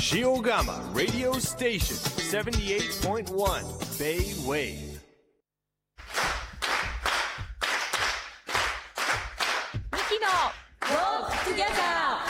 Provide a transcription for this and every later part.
Shiogama Radio Station 78.1 Bay Wave。 ミキのウォークトゥギャ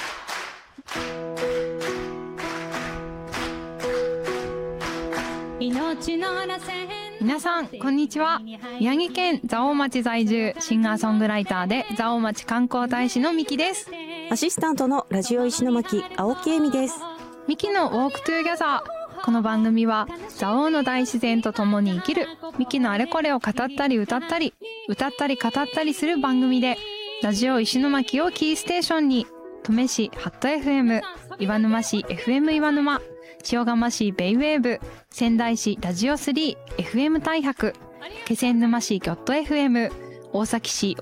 ザー。皆さんこんにちは。宮城県蔵王町在住、シンガーソングライターで蔵王町観光大使のミキです。 アシスタントのラジオ石巻青木恵美です。 ミキのウォークトゥギャザー。この番組は蔵王の大自然と共に生きるミキのあれこれを語ったり歌ったり語ったりする番組で、ラジオ石巻をキーステーションに登米市ハット FM、 岩沼市 FM 岩沼、塩釜市ベイウェーブ、仙台市ラジオ 3、FM 大白、気仙沼市ギョット FM、 大崎市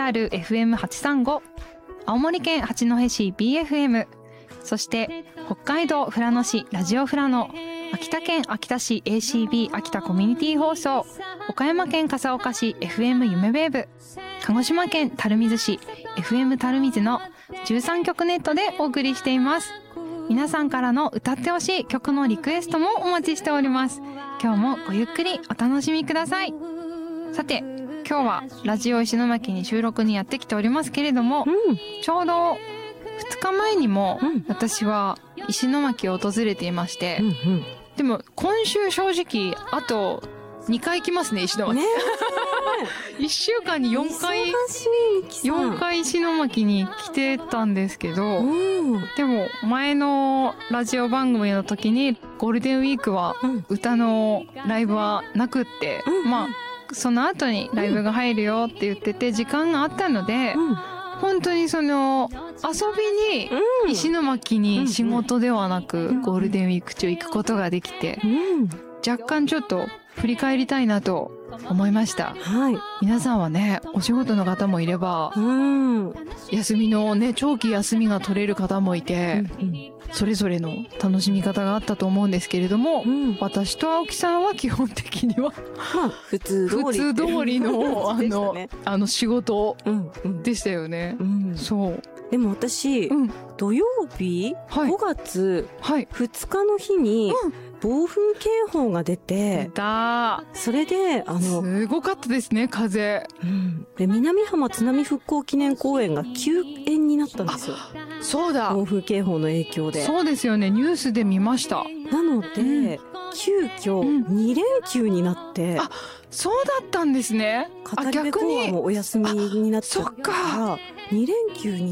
OCR、FM835、 青森県八戸市 BFM、 そして北海道富良野市ラジオ富良野、秋田県秋田市 ACB 秋田コミュニティ放送、岡山県笠岡市 FM 夢ウェーブ、鹿児島県垂水市 FM 垂水の13局ネットでお送りしています。皆さんからの歌ってほしい曲のリクエストもお待ちしております。今日もごゆっくりお楽しみください。さて、今日はラジオ石巻に収録にやってきておりますけれども、ちょうど2日前にも私は石巻を訪れていまして、でも今週正直あと2回来ますね、石巻。1週間に4回石巻に来てたんですけど、でも前のラジオ番組の時にゴールデンウィークは歌のライブはなくって、まあその後にライブが入るよって言ってて時間があったので、本当にその遊びに石巻に仕事ではなくゴールデンウィーク中行くことができて、若干ちょっと振り返りたいなと思いました。皆さんはね、お仕事の方もいれば、休みのね、長期休みが取れる方もいて、それぞれの楽しみ方があったと思うんですけれども、私と青木さんは基本的には、 普通通りの仕事でしたよね。そう。 でも私、土曜日、5月2日の日に暴風警報が出て、それで、 すごかったですね、風。 で、南浜津波復興記念公園が休園になったんですよ。 そうだ。 暴風警報の影響で。 そうですよね、ニュースで見ました。 なので、急遽2連休になって、 そうだったんですね。 語り部公演もお休みになっちゃったから、2連休に